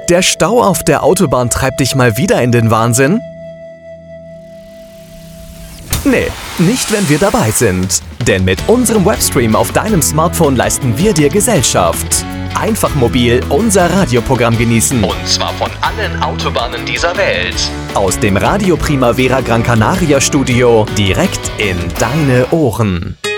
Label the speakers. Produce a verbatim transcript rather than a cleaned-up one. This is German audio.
Speaker 1: Der Stau auf der Autobahn treibt dich mal wieder in den Wahnsinn? Nee, nicht wenn wir dabei sind. Denn mit unserem Webstream auf deinem Smartphone leisten wir dir Gesellschaft. Einfach mobil unser Radioprogramm genießen. Und zwar von allen Autobahnen dieser Welt. Aus dem Radio Primavera Gran Canaria Studio direkt in deine Ohren.